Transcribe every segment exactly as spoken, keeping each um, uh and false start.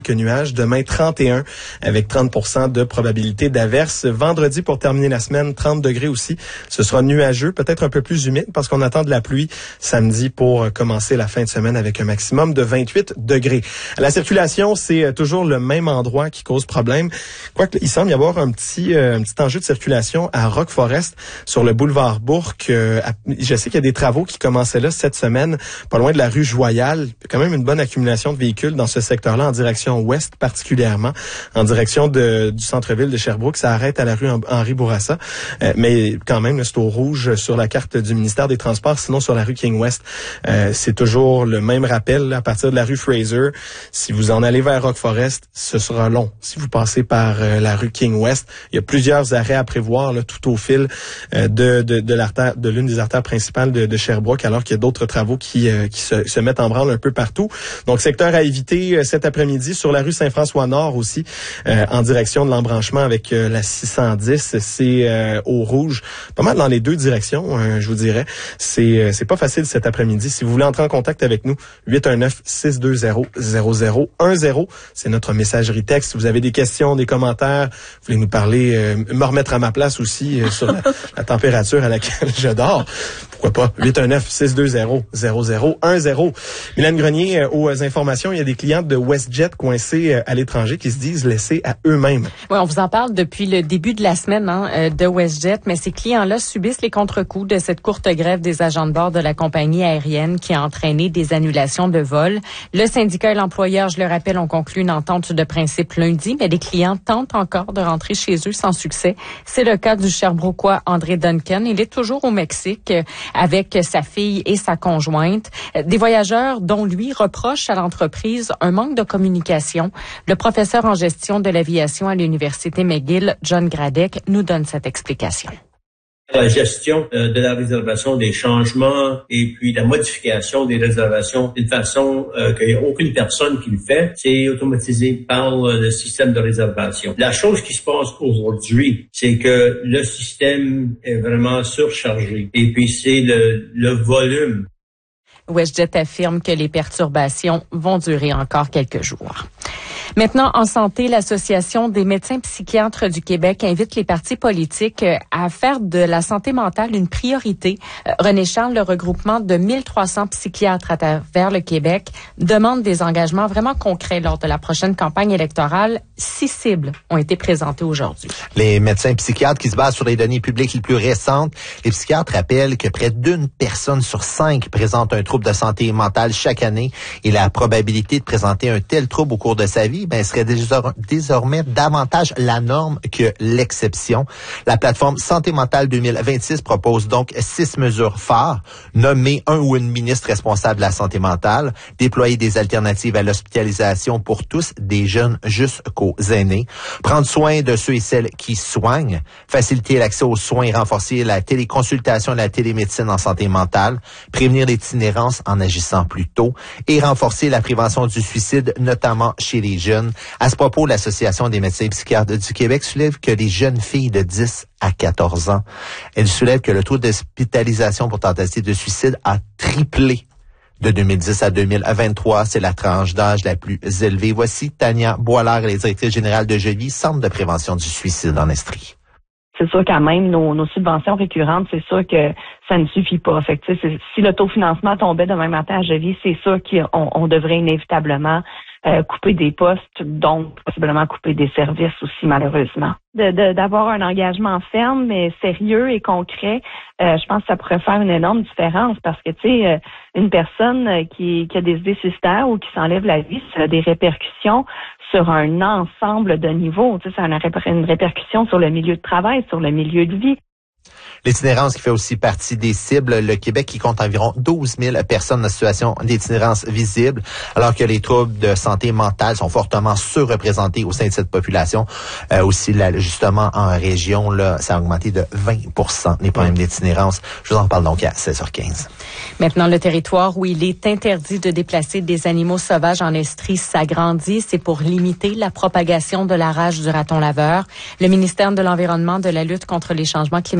Que nuages. Demain, trente et un avec trente pour cent de probabilité d'averse. Vendredi, pour terminer la semaine, trente degrés aussi. Ce sera nuageux, peut-être un peu plus humide parce qu'on attend de la pluie samedi pour commencer la fin de semaine avec un maximum de vingt-huit degrés. La circulation, c'est toujours le même endroit qui cause problème. Quoique, il semble y avoir un petit, euh, un petit enjeu de circulation à Rock Forest sur le boulevard Bourque. Euh, je sais qu'il y a des travaux qui commençaient là cette semaine, pas loin de la rue Joyal. Il y a quand même une bonne accumulation de véhicules dans ce secteur-là en direction ouest particulièrement, en direction de, du centre-ville de Sherbrooke. Ça arrête à la rue Henri Bourassa, euh, mais quand même, c'est au rouge sur la carte du ministère des Transports. Sinon, sur la rue King-West, euh, c'est toujours le même rappel là, à partir de la rue Fraser. Si vous en allez vers Rock Forest, ce sera long. Si vous passez par euh, la rue King-West, il y a plusieurs arrêts à prévoir là, tout au fil euh, de, de, de l'artère, de l'une des artères principales de, de Sherbrooke, alors qu'il y a d'autres travaux qui, euh, qui se, se mettent en branle un peu partout. Donc, secteur à éviter euh, cet après-midi sur la rue Saint-François-Nord aussi, euh, en direction de l'embranchement avec euh, la six cent dix. C'est euh, au rouge, pas mal dans les deux directions, euh, je vous dirais. C'est euh, c'est pas facile cet après-midi. Si vous voulez entrer en contact avec nous, huit un neuf, six deux zéro, zéro zéro un zéro. C'est notre messagerie texte. Si vous avez des questions, des commentaires, vous voulez nous parler, euh, me remettre à ma place aussi euh, sur la, la température à laquelle je dors. Pourquoi pas? huit un neuf, six deux zéro, zéro zéro un zéro. Mylène Grenier, euh, aux informations, il y a des clients de WestJet coincés euh, à l'étranger qui se disent laissés à eux-mêmes. Oui, on vous en parle depuis le début de la semaine hein, de WestJet, mais ces clients-là subissent les contre-coups de cette courte grève des agents de bord de la compagnie aérienne qui a entraîné des annulations de vols. Le syndicat et l'employeur, je le rappelle, ont conclu une entente de principe lundi, mais les clients tentent encore de rentrer chez eux sans succès. C'est le cas du Sherbrookeois André Duncan. Il est toujours au Mexique avec sa fille et sa conjointe. Des voyageurs dont lui reprochent à l'entreprise un manque de communication. Le professeur en gestion de l'aviation à l'Université McGill, John Gradek, nous donne cette explication. La gestion euh, de la réservation, des changements et puis la modification des réservations d'une façon euh, qu'il n'y a aucune personne qui le fait, c'est automatisé par euh, le système de réservation. La chose qui se passe aujourd'hui, c'est que le système est vraiment surchargé et puis c'est le, le volume. WestJet affirme que les perturbations vont durer encore quelques jours. Maintenant, en santé, l'Association des médecins psychiatres du Québec invite les partis politiques à faire de la santé mentale une priorité. René Charles, le regroupement de mille trois cents psychiatres à travers le Québec, demande des engagements vraiment concrets lors de la prochaine campagne électorale. Six cibles ont été présentées aujourd'hui. Les médecins psychiatres qui se basent sur les données publiques les plus récentes, les psychiatres rappellent que près d'une personne sur cinq présente un trouble de santé mentale chaque année et la probabilité de présenter un tel trouble au cours de sa vie ben, serait désormais davantage la norme que l'exception. La plateforme Santé mentale deux mille vingt-six propose donc six mesures phares. Nommer un ou une ministre responsable de la santé mentale, déployer des alternatives à l'hospitalisation pour tous, des jeunes jusqu'aux aînés, prendre soin de ceux et celles qui soignent, faciliter l'accès aux soins et renforcer la téléconsultation et la télémédecine en santé mentale, prévenir l'itinérance en agissant plus tôt et renforcer la prévention du suicide, notamment chez les jeunes. À ce propos, l'Association des médecins psychiatres du Québec soulève que les jeunes filles de dix à quatorze ans, elle soulève que le taux d'hospitalisation pour tentative de suicide a triplé de deux mille dix à deux mille vingt-trois. C'est la tranche d'âge la plus élevée. Voici Tania Boilard, elle est directrice générale de Jevy, Centre de prévention du suicide en Estrie. C'est sûr quand même, nos, nos subventions récurrentes, c'est sûr que ça ne suffit pas. Fait que, si l'autofinancement tombait demain matin à Jevy, c'est sûr qu'on on devrait inévitablement euh, couper des postes, donc possiblement couper des services aussi, malheureusement. De, de, d'avoir un engagement ferme, mais sérieux et concret, euh, je pense que ça pourrait faire une énorme différence parce que, tu sais, euh, une personne qui, qui a des idées suicidaires ou qui s'enlève la vie, ça a des répercussions sur un ensemble de niveaux. Tu sais, ça a une, ré- une répercussion sur le milieu de travail, sur le milieu de vie. L'itinérance qui fait aussi partie des cibles. Le Québec qui compte environ douze mille personnes en situation d'itinérance visible, alors que les troubles de santé mentale sont fortement surreprésentés au sein de cette population. Euh, aussi, là, justement, en région, là, ça a augmenté de vingt pour cent les problèmes d'itinérance. Je vous en parle donc à seize heures quinze. Maintenant, le territoire où il est interdit de déplacer des animaux sauvages en Estrie s'agrandit. C'est pour limiter la propagation de la rage du raton laveur. Le ministère de l'Environnement, de la lutte contre les changements climatiques de la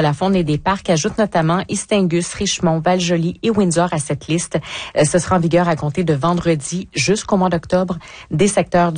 la faune et des parcs ajoute notamment Istingus, Richmond, Val-Joli et Windsor à cette liste. Ce sera en vigueur à compter de vendredi jusqu'au mois d'octobre. Des secteurs